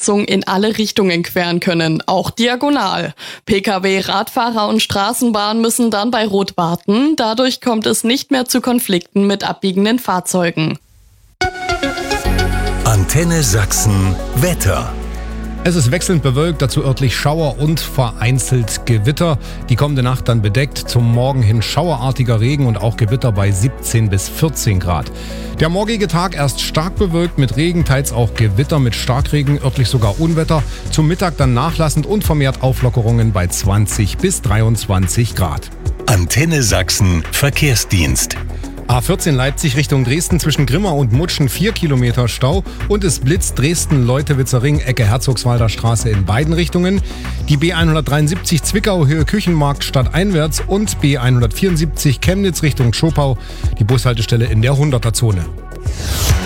Kreuzung in alle Richtungen queren können, auch diagonal. Pkw, Radfahrer und Straßenbahn müssen dann bei Rot warten. Dadurch kommt es nicht mehr zu Konflikten mit abbiegenden Fahrzeugen. Antenne Sachsen Wetter. Es ist wechselnd bewölkt, dazu örtlich Schauer und vereinzelt Gewitter. Die kommende Nacht dann bedeckt, zum Morgen hin schauerartiger Regen und auch Gewitter bei 17 bis 14 Grad. Der morgige Tag erst stark bewölkt mit Regen, teils auch Gewitter mit Starkregen, örtlich sogar Unwetter. Zum Mittag dann nachlassend und vermehrt Auflockerungen bei 20 bis 23 Grad. Antenne Sachsen Verkehrsdienst. A14 Leipzig Richtung Dresden zwischen Grimma und Mutschen 4 Kilometer Stau und es blitzt Dresden-Leutewitzer Ring, Ecke Herzogswalder Straße in beiden Richtungen. Die B173 Zwickau Höhe Küchenmarkt stadteinwärts und B174 Chemnitz Richtung Schopau, die Bushaltestelle in der 100er-Zone.